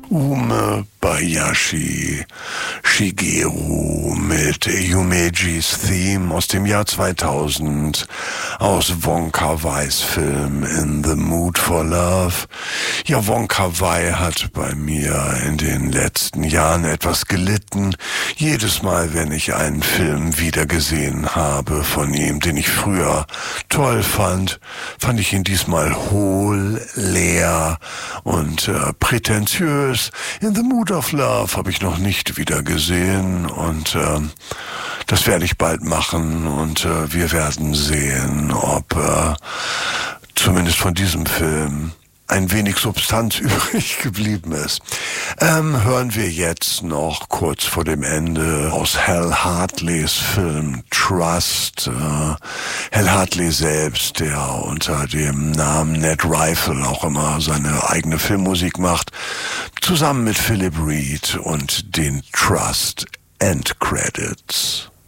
Ume Bayashi Shigeru mit Yumejis Theme aus dem Jahr 2000 aus Wong Kar-wais Film In the Mood for Love. Ja, Wong Kar-wai hat bei mir in den letzten Jahren etwas gelitten. Jedes Mal, wenn ich einen Film wieder gesehen habe von ihm, den ich früher toll fand ich ihn diesmal hohl, leer und prätentiös. In the Mood of Love habe ich noch nicht wieder gesehen und das werde ich bald machen und wir werden sehen, ob zumindest von diesem Film ein wenig Substanz übrig geblieben ist. Hören wir jetzt noch kurz vor dem Ende aus Hal Hartleys Film Trust. Hal Hartley selbst, der unter dem Namen Ned Rifle auch immer seine eigene Filmmusik macht, zusammen mit Philip Reed und den Trust End Credits.